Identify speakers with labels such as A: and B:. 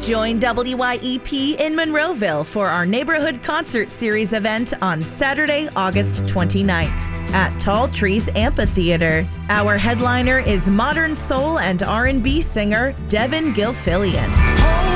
A: Join WYEP in Monroeville for our Neighborhood Concert Series event on Saturday, August 29th at Tall Trees Amphitheater. Our headliner is modern soul and R&B singer Devin Gilfillian.